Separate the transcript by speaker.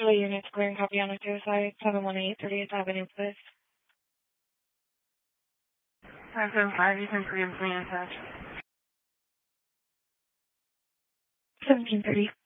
Speaker 1: The unit's clearing copy on a suicide, 718 30th Avenue, please. 575, you can pre-employee in touch. 1730.